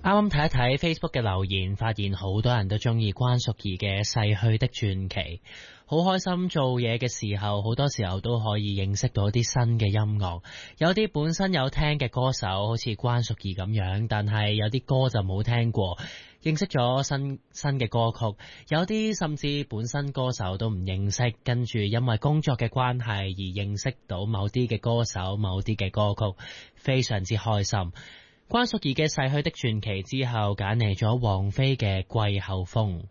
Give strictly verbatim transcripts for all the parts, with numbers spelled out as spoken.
啱啱睇一睇 Facebook 嘅留言，發現好多人都中意關淑怡嘅《逝去的傳奇》，好開心做嘢嘅時候，好多時候都可以認識到一啲新嘅音樂。有啲本身有聽嘅歌手，好似關淑怡咁樣，但係有啲歌就冇聽過，認識咗新新嘅歌曲。有啲甚至本身歌手都唔認識，跟住因為工作嘅關係而認識到某啲嘅歌手、某啲嘅歌曲，非常之開心。關淑怡嘅《逝去的傳奇》之後，揀嚟咗王菲嘅《季候風》。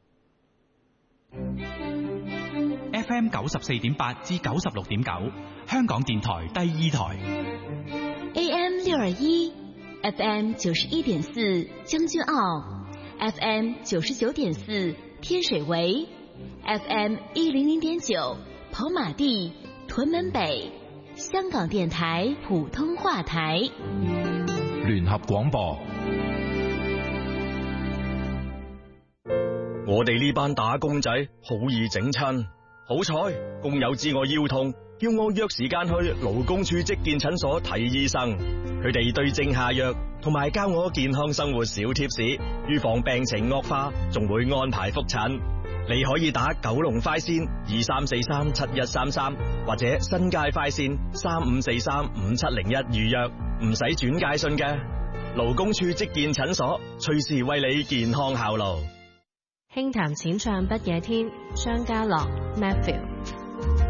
F M 九十四點八至九十六點九，香港電台第二台。 A M 六二一，F M 九十一點四將軍澳，F M 九十九點四天水圍，F M 一零零點九跑馬地、屯門北，香港電台普通話台。 聯合廣播。 我哋呢班打工仔好易整親，好彩工友知我腰痛，叫我約時間去勞工處職健診所睇醫生。佢哋對症下藥，同埋教我健康生活小貼士，預防病情惡化，仲會安排覆診。你可以打九龍快線二三四三七一三三，或者新界快線三五四三五七零一預約，唔使轉介信嘅。勞工處職健診所，隨時為你健康效勞。 輕談淺唱不夜天，張家樂 Matthew。